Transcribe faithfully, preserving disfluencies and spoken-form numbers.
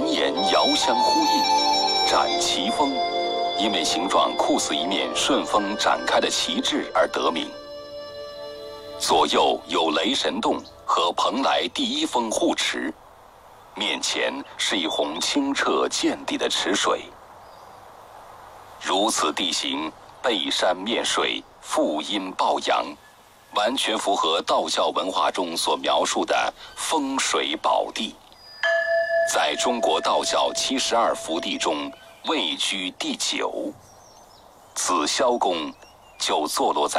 盘岩遥相呼应，展奇峰，因为形状酷似一面顺风展开的旗帜而得名。左右有雷神洞和蓬莱第一峰护持，面前是一泓清澈见底的池水。如此地形，背山面水，负阴抱阳，完全符合道教文化中所描述的风水宝地，在中国道教七十二福地中位居第九。此萧宫就坐落在